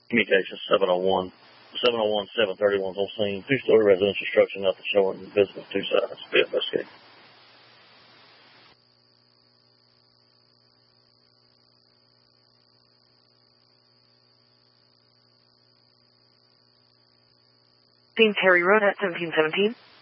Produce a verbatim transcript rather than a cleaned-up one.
Communications seven oh one. seven oh one, seven thirty-one on scene. Two-story residential structure, nothing showing visible two sides. Be investigated. Scene Perry Road at seventeen seventeen.